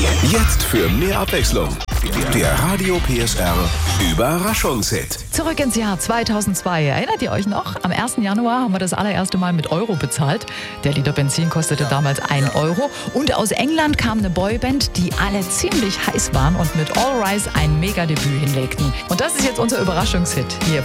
Jetzt für mehr Abwechslung. Der Radio PSR Überraschungshit. Zurück ins Jahr 2002. Erinnert ihr euch noch? Am 1. Januar haben wir das allererste Mal mit Euro bezahlt. Der Liter Benzin kostete damals 1 Euro. Und aus England kam eine Boyband, die alle ziemlich heiß waren und mit All Rise ein Mega-Debüt hinlegten. Und das ist jetzt unser Überraschungshit hier